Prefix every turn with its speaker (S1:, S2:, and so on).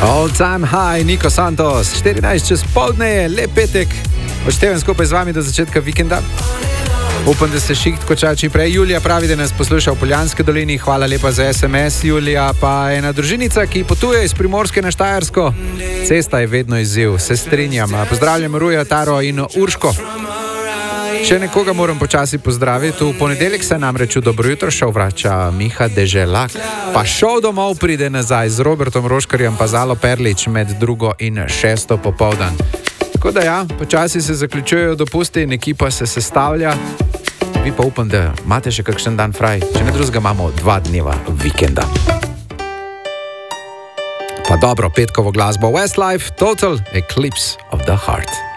S1: All time high, Niko Santos, 14 čez poldne je, lep petek. Odštevem skupaj z vami do začetka vikenda. Upam, da ste šiht kočali čim prej. Julija pravi, da nas posluša v Poljanski dolini. Hvala lepa za SMS, Julija. Pa ena družinica, ki potuje iz Primorske na Štajersko. Cesta je vedno izziv, se strinjam. Pozdravljam Ruja, Taro in Urško. Še nekoga moram počasi pozdraviti. V ponedeljek se namreč v Dobro jutro šov vrača Miha Deželak. Pa šov domov pride nazaj z Robertom Roškarjem pa Zalo Perlič med 2. in 6. popoldan. Tako da ja, počasi se zaključujejo dopusti in ekipa se sestavlja. Vi pa upam, da imate še kakšen dan fraj. Če ne drugega, imamo 2 dneva vikenda. Pa dobro, petkovo glasbo Westlife, Total Eclipse of the Heart.